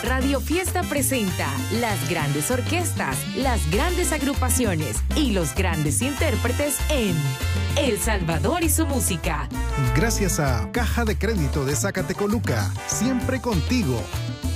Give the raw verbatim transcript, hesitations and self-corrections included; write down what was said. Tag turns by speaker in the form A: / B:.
A: Radio Fiesta presenta las grandes orquestas, las grandes agrupaciones y los grandes intérpretes en El Salvador y su música.
B: Gracias a Caja de Crédito de Zacatecoluca, siempre contigo.